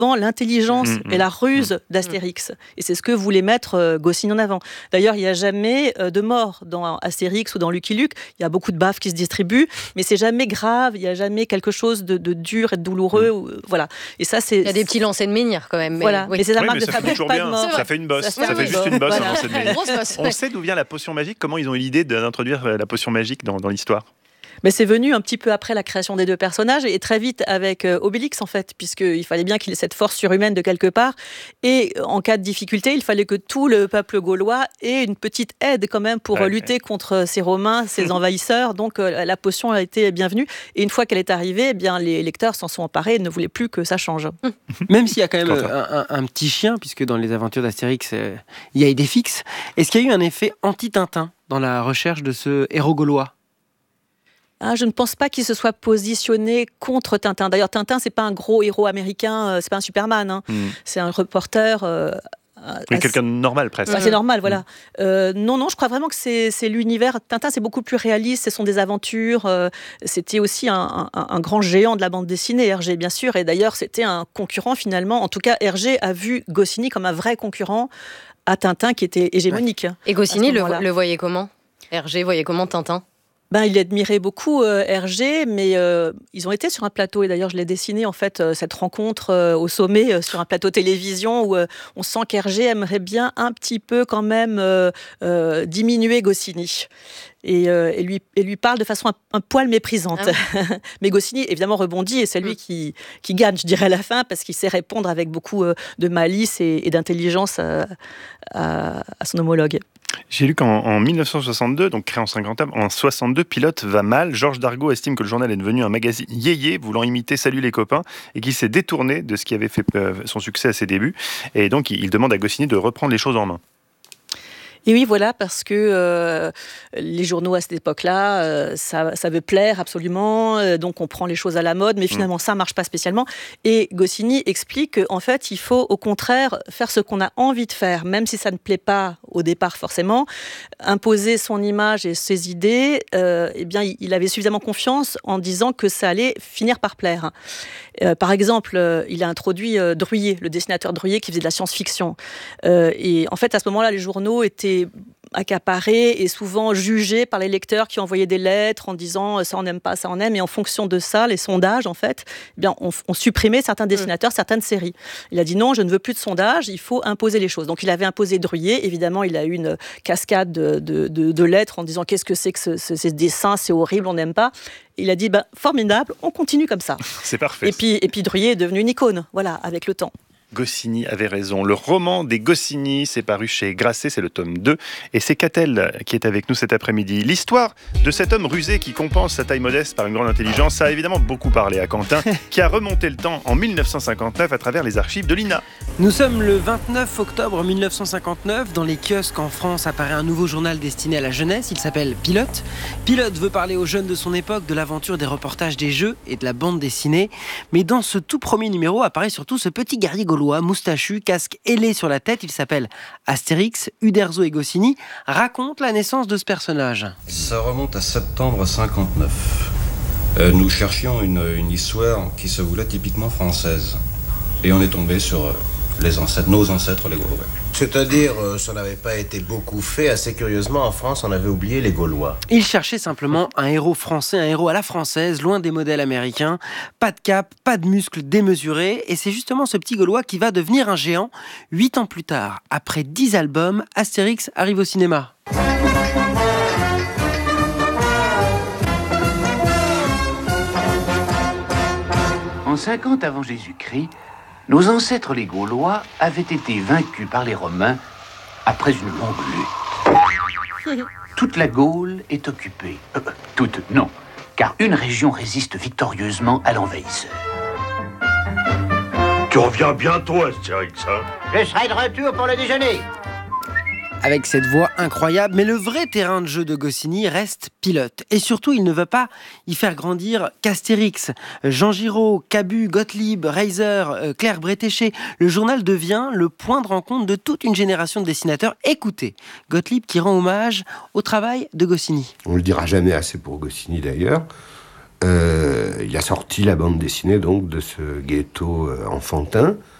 l'intelligence et la ruse d'Astérix. Et c'est ce que voulait mettre Goscinny en avant. D'ailleurs, il n'y a jamais de mort dans Astérix ou dans Lucky Luke. Il y a beaucoup de baffes qui se distribuent, mais c'est jamais grave. Il n'y a jamais quelque chose de dur et de douloureux. Voilà. Et ça, c'est... Il y a des petits lancers de menhir quand même. Voilà. Mais c'est la marque de fabrique, pas de mort. Ça fait une bosse. Ça fait juste une bosse, un lancer de menhir. On sait d'où vient la potion magique. Comment ils ont eu l'idée d'introduire la potion magique dans l'histoire? Mais c'est venu un petit peu après la création des deux personnages et très vite avec Obélix en fait, puisqu'il fallait bien qu'il ait cette force surhumaine de quelque part. Et en cas de difficulté, il fallait que tout le peuple gaulois ait une petite aide quand même pour lutter contre ces Romains, ces envahisseurs. Donc la potion a été bienvenue. Et une fois qu'elle est arrivée, eh bien, les lecteurs s'en sont emparés et ne voulaient plus que ça change. Même s'il y a quand même un petit chien, puisque dans les aventures d'Astérix, il y a Idéfix. Est-ce qu'il y a eu un effet anti-Tintin dans la recherche de ce héros gaulois ? Je ne pense pas qu'il se soit positionné contre Tintin. D'ailleurs, Tintin, c'est pas un gros héros américain, c'est pas un Superman. C'est un reporter. Quelqu'un de normal presque. C'est normal, voilà. Non, je crois vraiment que c'est l'univers. Tintin, c'est beaucoup plus réaliste. Ce sont des aventures. C'était aussi un grand géant de la bande dessinée, Hergé, bien sûr. Et d'ailleurs, c'était un concurrent finalement. En tout cas, Hergé a vu Goscinny comme un vrai concurrent à Tintin, qui était hégémonique. Et Goscinny le voyait comment ? Hergé voyait comment Tintin ? Il admirait beaucoup Hergé, mais ils ont été sur un plateau, et d'ailleurs je l'ai dessiné en fait, cette rencontre au sommet sur un plateau télévision où on sent qu'Hergé aimerait bien un petit peu quand même diminuer Goscinny. Et lui parle de façon un poil méprisante. Mais Goscinny, évidemment, rebondit et c'est lui qui gagne, je dirais, à la fin, parce qu'il sait répondre avec beaucoup de malice et d'intelligence à son homologue. J'ai lu qu'en 1962, donc créé en 50 ans, en 62, Pilote va mal. Georges Dargaud estime que le journal est devenu un magazine yéyé, voulant imiter Salut les copains, et qui s'est détourné de ce qui avait fait son succès à ses débuts. Et donc, il demande à Goscinny de reprendre les choses en main. Et oui, voilà, parce que les journaux à cette époque-là, ça veut plaire absolument, donc on prend les choses à la mode, mais finalement ça marche pas spécialement. Et Goscinny explique qu'en fait, il faut au contraire faire ce qu'on a envie de faire, même si ça ne plaît pas au départ forcément, imposer son image et ses idées. Eh bien, il avait suffisamment confiance en disant que ça allait finir par plaire. Par exemple, il a introduit Druillet, le dessinateur Druillet qui faisait de la science-fiction. Et en fait, à ce moment-là, les journaux étaient accaparés et souvent jugés par les lecteurs qui envoyaient des lettres en disant ça on n'aime pas, ça on aime. Et en fonction de ça, les sondages, en fait, eh bien, on supprimait certains dessinateurs, certaines séries. Il a dit non, je ne veux plus de sondages, il faut imposer les choses. Donc il avait imposé Druillet. Évidemment, il a eu une cascade de lettres en disant qu'est-ce que c'est que ces dessins, c'est horrible, on n'aime pas. Il a dit formidable, on continue comme ça. C'est parfait. Et puis Druillet est devenu une icône, voilà, avec le temps. Goscinny avait raison. Le roman des Goscinny, c'est paru chez Grasset, c'est le tome 2. Et c'est Catel qui est avec nous cet après-midi. L'histoire de cet homme rusé qui compense sa taille modeste par une grande intelligence, ça a évidemment beaucoup parlé à Quentin, qui a remonté le temps en 1959 à travers les archives de l'INA. Nous sommes le 29 octobre 1959. Dans les kiosques en France apparaît un nouveau journal destiné à la jeunesse. Il s'appelle Pilote. Pilote veut parler aux jeunes de son époque de l'aventure des reportages des jeux et de la bande dessinée. Mais dans ce tout premier numéro apparaît surtout ce petit guerrier gaulois, moustachu, casque ailé sur la tête. Il s'appelle Astérix. Uderzo et Goscinny racontent la naissance de ce personnage. Ça remonte à septembre 59. Nous cherchions une histoire qui se voulait typiquement française. Et on est tombé sur nos ancêtres, les Gaulois. C'est-à-dire, ça n'avait pas été beaucoup fait. Assez curieusement, en France, on avait oublié les Gaulois. Il cherchait simplement un héros français, un héros à la française, loin des modèles américains. Pas de cap, pas de muscles démesurés. Et c'est justement ce petit Gaulois qui va devenir un géant. 8 ans plus tard, après 10 albums, Astérix arrive au cinéma. En 50 avant Jésus-Christ, nos ancêtres les Gaulois avaient été vaincus par les Romains après une longue lutte. Toute la Gaule est occupée. Toute, non, car une région résiste victorieusement à l'envahisseur. Tu reviens bientôt, Astérix, hein ? Je serai de retour pour le déjeuner. Avec cette voix incroyable, mais le vrai terrain de jeu de Goscinny reste Pilote. Et surtout, il ne veut pas y faire grandir qu'Astérix. Jean Giraud, Cabu, Gottlieb, Reiser, Claire Bretéché. Le journal devient le point de rencontre de toute une génération de dessinateurs. Écoutez, Gottlieb qui rend hommage au travail de Goscinny. On ne le dira jamais assez pour Goscinny d'ailleurs. il a sorti la bande dessinée donc de ce ghetto enfantin.